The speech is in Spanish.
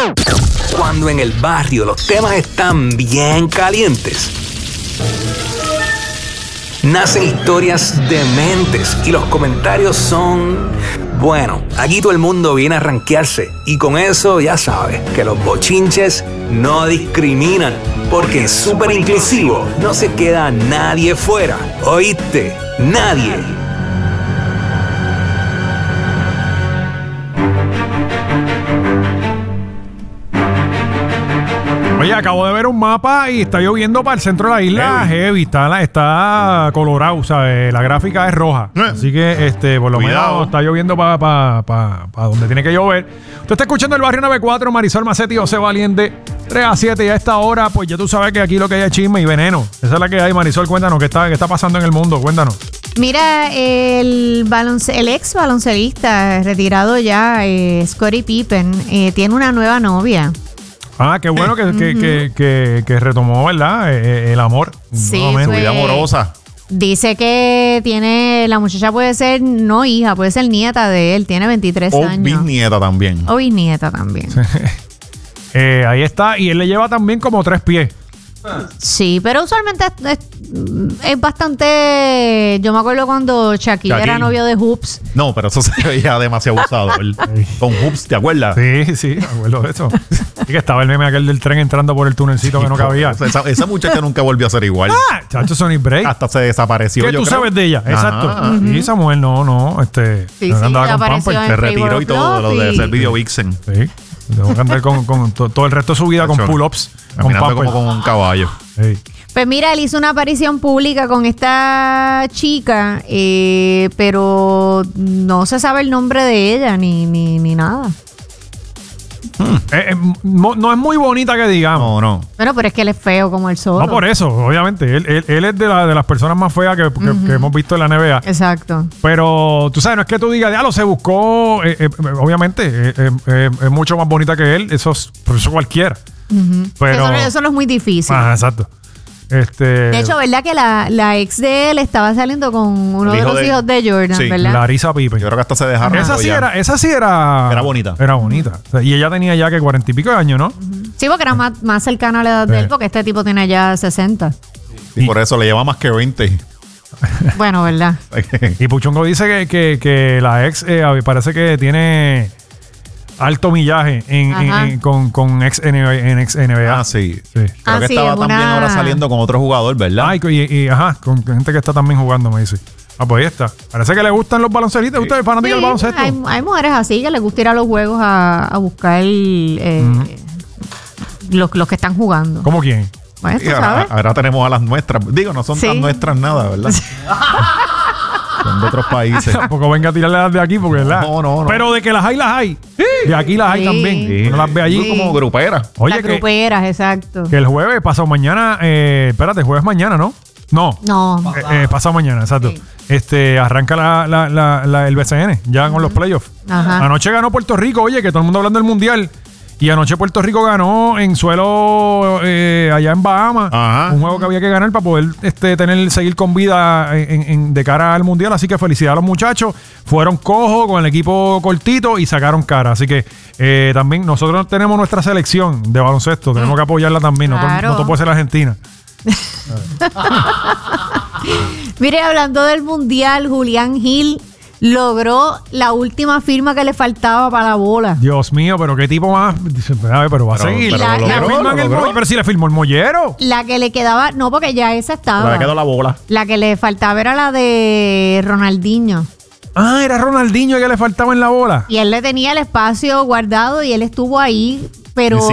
Cuando en el barrio los temas están bien calientes, nacen historias dementes y los comentarios son... Bueno, aquí todo el mundo viene a rankearse y con eso ya sabes que los bochinches no discriminan, porque en Súper Inclusivo no se queda nadie fuera. ¿Oíste? Nadie. Oye, acabo de ver un mapa y está lloviendo para el centro de la isla. Heavy, está colorado, ¿sabes? La gráfica es roja. Así que, por lo menos está lloviendo para donde tiene que llover. Usted está escuchando el Barrio 94, Marisol Macetti, José Valiente, 3 a 7. Y a esta hora, pues ya tú sabes que aquí lo que hay es chisme y veneno. Esa es la que hay, Marisol. Cuéntanos, ¿qué está pasando en el mundo? Cuéntanos. Mira, el ex baloncelista retirado ya, Scottie Pippen, tiene una nueva novia. Ah, qué bueno que retomó, ¿verdad? El amor. Sí, vida amorosa. Dice que la muchacha puede ser, no hija, puede ser nieta de él, tiene 23 años. O bisnieta también. O bisnieta también. Ahí está, y él le lleva también como 3 pies. Sí, pero usualmente es bastante... Yo me acuerdo cuando Shaquille era novio de Hoops. No, pero eso se veía demasiado usado. Con Hoops, ¿te acuerdas? Sí, me acuerdo de eso. Y que estaba el meme aquel del tren entrando por el tunelcito que no cabía. Esa muchacha nunca volvió a ser igual. Chacho, Sonic Break. Hasta se desapareció. ¿Qué tú sabes de ella? Exacto. Y esa mujer no, Sí, andaba con Pampers. Se retiró y todo lo de ser video vixen. Sí. Tengo que andar con todo el resto de su vida con pull-ups. Caminando como con un caballo. Sí. Pues mira, él hizo una aparición pública con esta chica, pero no se sabe el nombre de ella ni nada. No es muy bonita que digamos. No. Bueno, pero es que él es feo como el solo. No por eso, obviamente. Él es de las personas más feas que hemos visto en la NBA. Exacto. Pero tú sabes, no es que tú digas, ya lo se buscó. Obviamente, es mucho más bonita que él. Por eso cualquiera. Pero eso no es muy difícil. Exacto. De hecho, ¿verdad que la ex de él estaba saliendo con uno de los hijos de Jordan, sí, ¿verdad? Larissa Pippen. Yo creo que hasta se dejaron. Esa sí era... Era bonita. Era bonita. O sea, y ella tenía ya que 40 y pico de años, ¿no? Sí, porque era más cercana a la edad de él, porque este tipo tiene ya 60. Y por eso le lleva más que 20. Bueno, ¿verdad? Y Puchongo dice que la ex parece que tiene alto millaje con ex NBA. Ah, sí. Sí. Creo que estaba también ahora saliendo con otro jugador, ¿verdad? Con gente que está también jugando, me dice. Pues ahí está. Parece que le gustan los baloncelistas. ¿Usted es fanático del baloncesto? Hay mujeres así que les gusta ir a los juegos a buscar los que están jugando. ¿Cómo quién? Bueno, tú sabes. Ahora tenemos a las nuestras. Digo, no son tan nuestras nada, ¿verdad? Son de otros países. Tampoco venga a tirarle las de aquí porque, ¿verdad? No. Pero de que las hay. Sí. De aquí las hay también. Sí. No las ve allí. Como gruperas. Oye, las gruperas, exacto. Que el jueves, pasado mañana, jueves mañana, ¿no? No. Pasado mañana, exacto. Sí. Arranca el BCN ya con los playoffs. Ajá. Anoche ganó Puerto Rico, oye, que todo el mundo hablando del Mundial. Y anoche Puerto Rico ganó en suelo allá en Bahamas. Ajá. Un juego que había que ganar para poder seguir con vida de cara al Mundial. Así que felicidades a los muchachos. Fueron cojos con el equipo cortito y sacaron cara. Así que también nosotros tenemos nuestra selección de baloncesto. Tenemos que apoyarla también. Claro. No todo puede ser Argentina. Mire, hablando del Mundial, Julián Gil logró la última firma que le faltaba para la bola. Dios mío, pero qué tipo más. Pero va a seguir. Pero si le firmó el mollero. La que le quedaba, no, porque ya esa estaba. Le quedó la bola. La que le faltaba era la de Ronaldinho. Ah, era Ronaldinho que le faltaba en la bola. Y él le tenía el espacio guardado y él estuvo ahí, pero